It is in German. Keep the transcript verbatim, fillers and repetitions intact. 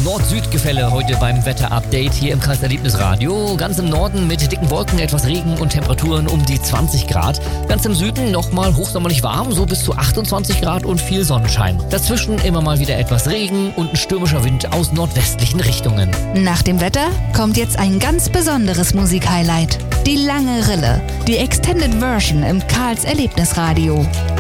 Nord-Süd-Gefälle heute beim Wetter-Update hier im Kreiserlebnisradio. Ganz im Norden mit dicken Wolken, etwas Regen und Temperaturen um die zwanzig Grad. Ganz im Süden nochmal hochsommerlich warm, so bis zu achtundzwanzig Grad und viel Sonnenschein. Dazwischen immer mal wieder etwas Regen und ein stürmischer Wind aus nordwestlichen Richtungen. Nach dem Wetter kommt jetzt ein ganz besonderes Musikhighlight. Die lange Rille, die Extended Version im Karls Erlebnisradio.